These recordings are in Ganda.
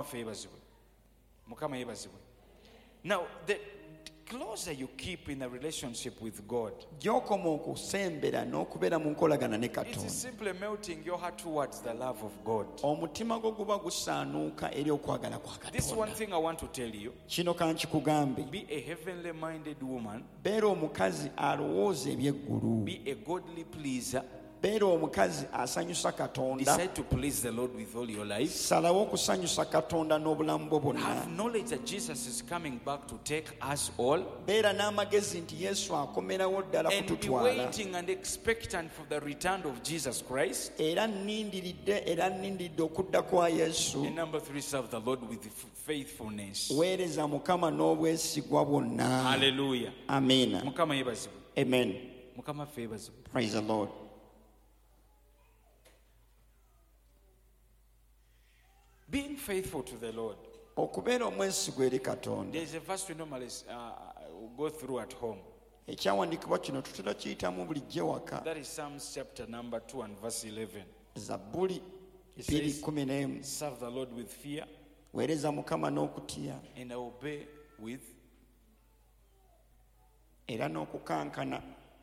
Now, the closer you keep in a relationship with God, gy'okoma okusembera n'okubeera mu nkolagana ne it is Katonda, simply melting your heart towards the love of God. omutima gwo guba gusaanuuka eri okwagala kwa This one Katonda. thing I want to tell you. Kino kankikugambe, Be a heavenly minded woman. beera omukazi alowooza eby'eggulu, Be a godly pleaser. beera omukazi asanyusa Katonda, Decide to please the Lord with all your life. salawo okusanyusa Katonda n'obulamu bwo bwonna. Have knowledge that Jesus is coming back to take us all. Beera n'amagezi nti Yesu akomerawo ddala And be kututwala, waiting and expectant for the return of Jesus Christ. era nnindiridde okudda kwa Yesu. And number 3, serve the Lord with faithfulness. Weereza Mukama n'obwesigwa bwonna. Hallelujah. Amiina. Mukama yebazibwe. Amen. Mukama febazibwe. Praise the Lord. Being faithful to the Lord. Okubeera omwesigwa eri Katonda. There is a verse we normally go through at home. Ekyawandiikibwa kino tutera kiyitamu bulijjo waka. That is Psalms chapter number 2 and verse 11. Zabbuli It says, 2:11. serve the Lord with fear Weereza Mukama n'okutya and obey with. era n'okukankana.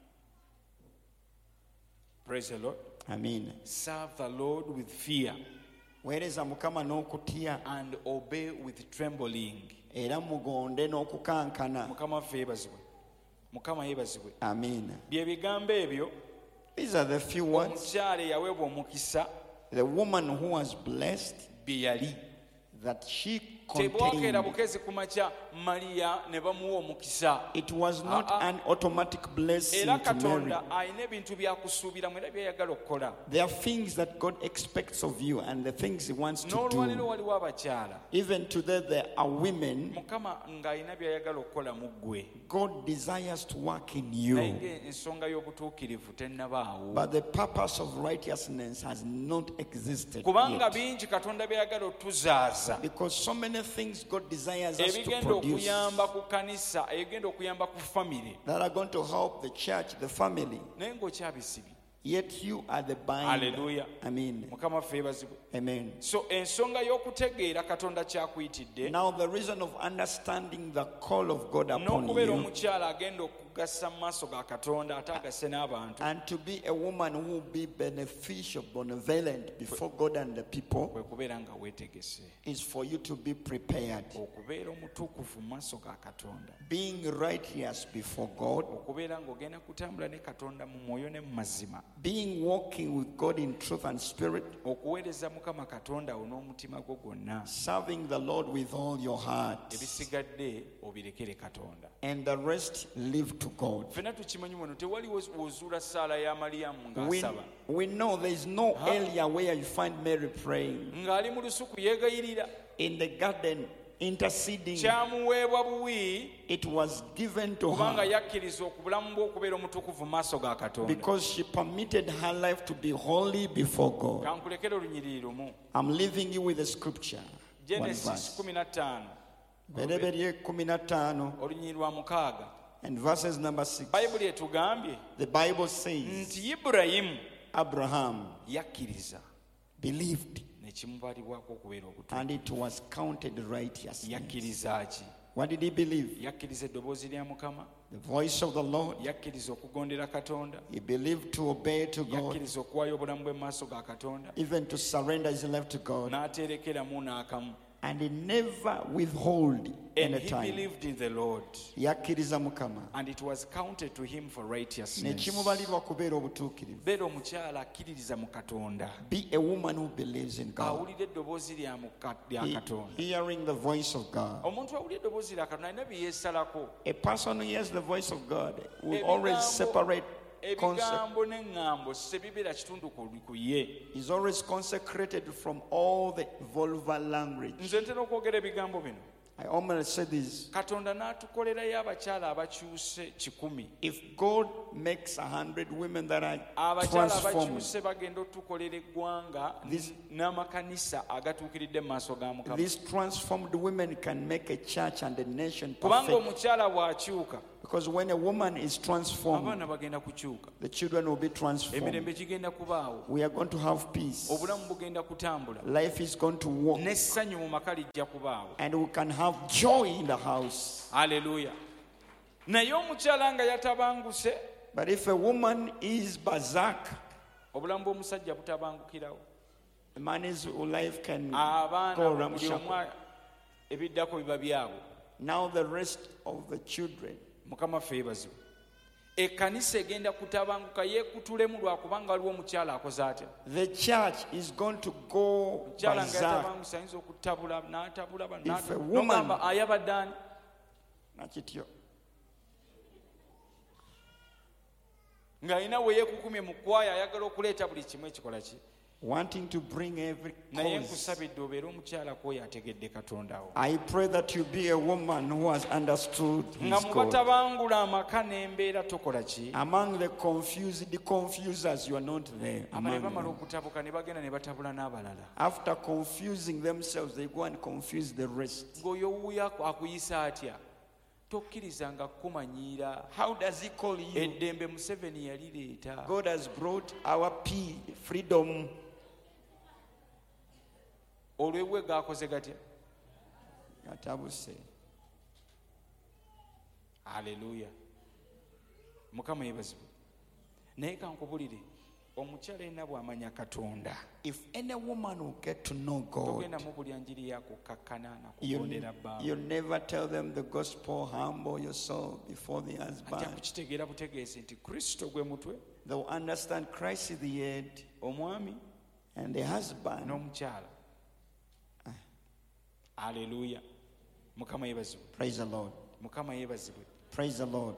Praise the Lord. Amiina. Serve the Lord with fear Weereza Mukama n'okutya and obey with trembling. era mugonde n'okukankana. Mukama febazibwe. Mukama yebazibwe. Amiina. Bye bigambo ebyo These are the few words. omukyala eyaweebwa omukisa The woman who was blessed, bye yali. that she Tebwakeera contained. bukezi ku makya Mariya ne bamuwa omukisa. It was not an automatic blessing Era to Mary. Katonda alina ebintu byakusuubira mu era byayagala okukola. There are things that God expects of you and the things He wants to N'olwaliro do. waliwo abakyala. Even today, there are women Mukama ng'alina byayagala okukola mu ggwe. God desires to work in Naye you, ensonga y'obutuukirivu tennabaawo. but the purpose of righteousness has not existed Kubanga yet. bingi Katonda byayagala otuzaaza. Because so many things God desires us to Ebigenda produce okuyamba ku kanisa, ebigenda okuyamba ku famire. that are going to help the church, the family, Naye ng'okyabisibye. yet you are the binder. Hallelujah. Amen. Mukama ffe ebazibwe. Amen. So ensonga y'okutegeera Katonda kyakuyitidde Now the reason of understanding the call of God upon n'okubeera you omukyala agenda okugassa mu maaso ga Katonda ate agase n'abantu and to be a woman who will be beneficial, benevolent before God and the people kwe kubeera nga weetegese is for you to be prepared. okubeera omutuukuvu mu maaso ga Katonda, Being righteous before God, okubeera ng'ogenda kutambula ne Katonda mu mwoyo ne mu mazima, being walking with God in truth and spirit, okuweereza Mukama Katonda wo n'omutima gwo gwonna, serving the Lord with all your heart, ebisigadde obirekere Katonda. and the rest leave to God. Ffenna tukimanyi muno tewali wozuula ssaala ya Maliyamu ng'asaba We know there is no area where you find Mary praying ng'ali mu lusuku yeegayirira. in the garden interceding. Kyamuweebwa buwi It was given to kubanga her yakkiriza okubulamu bwe okubeera omutukuvu mu maaso ga Katonda. because she permitted her life to be holy before God. Kankulekere olunyiriri lumu. I'm leaving you with a scripture. One Genesis verse. 15 Bereberye 15 olunyiriri lwa 6. and verses number 6. Bayibuli etugambye The Bible says nti Ibulayimu Abraham yakkiriza believed ne kimubalibwako okubeera obutuufu. and it was counted righteousness. Yakkiriza ki? What did he believe? Yakkiriza eddoboozi lya Mukama, The voice of the Lord. yakkiriza okugondera Katonda, He believed to obey to God, yakkiriza okuwaayo obulamu bwe mu maaso ga Katonda, even to surrender his life to God. n'aterekeramu n'akamu. And he never withhold And any he time. believed in the Lord, Yakkiriza Mukama. and it was counted to him for Ne righteousness. kimubalirwa kubeera obutuukirivu. Beera omukyala akkiririza mu Katonda, Be a woman who believes in God. awulira eddoboozi lya Katonda. Hearing the voice of God. Omuntu awulira eddoboozi lya Katonda alina bye yeesalako. A person who hears the voice of God will always separate concept. Ebigambo n'eŋŋambo sebibeera kitundu ku ye. Is always consecrated from all the vulgar language. Nze ntera okwogera ebigambo bino. I almost say this. Katonda n'atukolerayo abakyala abakyuse 100. If God makes 100 women that are Abakyala transformed, abakyuse bagenda otukolera eggwanga n'amakanisa agatuukiridde mu maaso ga Mukama. these transformed women can make a church and a nation Kubanga perfect. omukyala bw'akyuka, Because when a woman is transformed, abaana bagenda kukyuka, the children will be transformed. emirembe gigenda kubaawo, We are going to have peace. obulamu bugenda kutambula, Life is going to walk. n'essanyu mu maka lijja kubaawo. And we can have joy in the house. Haleluya. Naye omukyala nga yatabanguse, But if a woman is berserk, obulamu bw'omusajja butabangukirawo. the man's life can go Abaana buli ramshackle. omu ebiddako biba byabwe. Now the rest of the children. Mukama ffe yeebazibwe. Ekkanisa egenda kutabanguka yeekutulemu lwakubanga waliwo omukyala akoze atya. The church is going to go Omukyala nga berserk. yatabanguse ayinza okutabula n'atabula If a woman- n'ogamba ayabadde ani? Nakityo. Ng'alina we yeekukumye mu kwaya ayagala okuleeta buli kimu ekikola ki. Wanting to bring every Naye cause. nkusabidde obeere omukyala kwoyo ategedde Katonda wo. I pray that you be a woman who has understood Nga his mu God. batabangula amaka n'embeera tokola ki. Among the confusers, you are not there. Abo ne among bamala them. okutabuka ne bagenda ne batabula n'abalala. After confusing themselves, they go and confuse the rest. Ng'oyo wuuyo akuyisa atya? Tokkirizanga kumanyiira. How does he call you? Eddembe Museveni yalireeta. God has brought our freedom. Olw'ebwe gaakoze gatya? Yatabuse. Haleluya. Mukama yeebazibwe. Naye kankubulire, omukyala yenna bw'amanya Katonda, If any woman will get to know God, togenda mu buli njiri yakukakkana you, nakugondera bbaabwe. you never tell them the gospel, humble yourself before the Ajja husband. kukitegeera butegeezi nti Kristo gwe mutwe, They will understand Christ is the head omwami and the husband. n'omukyala. Haleluya. Mukama yeebazibwe. Praise the Lord. Mukama yeebazibwe. Praise the Lord.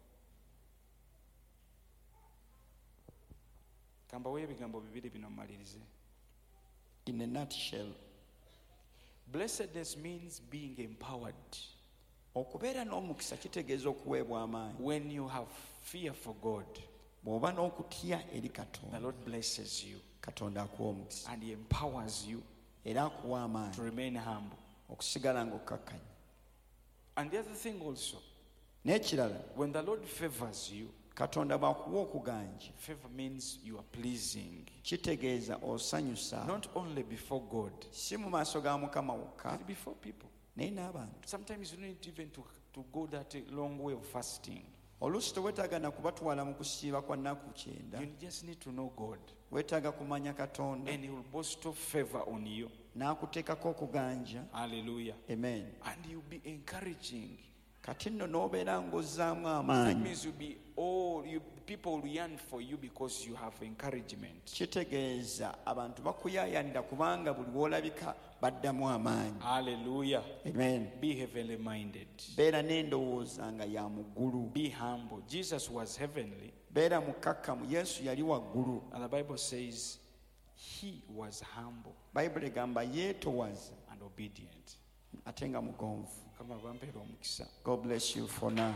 Kambawo ebigambo bibiri bino mmalirize. In a nutshell, Blessedness means being empowered. okubeera n'omukisa kitegeeza okuweebwa amaanyi. When you have fear for God, Bw'oba n'okutya eri the Katonda, Lord blesses you Katonda akuwa omukisa and He empowers you era akuwa to amaanyi remain humble. okusigala ng'okkakkanya. And the other thing also, N'ekirala, when the Lord favors you, Katonda bw'akuwa okuganja, favor means you are pleasing, kitegeeza osanyusa not only before God, si mu maaso ga Mukama wokka but before people. naye n'abantu. Sometimes you don't need even to go that long way of fasting. Oluusi teweetaaga na kubatwala mu kusiiba kwa nnaku 9. You just need to know God, Weetaaga kumanya Katonda and He will bestow favor on you. n'akuteekako okuganja. Hallelujah. Amen. And you'll be encouraging. Kati nno n'obeera ng'ozzaamu That amaanyi, means people will yearn for you because you have encouragement. kitegeeza abantu bakuyaayanira kubanga buli w'olabika baddamu amaanyi. Hallelujah. Amen. Be heavenly minded. Beera n'endowooza nga ya muggulu. Be humble. Jesus was heavenly, Beera mukkakkamu. Yesu yali waggulu. and the Bible says He was humble Bayibuli egamba yeetowaza and obedient. ate nga mugonvu. Kama bampeera omukisa. God bless you for now.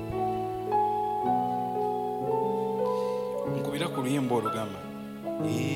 Nkubira ku luyimba olugamba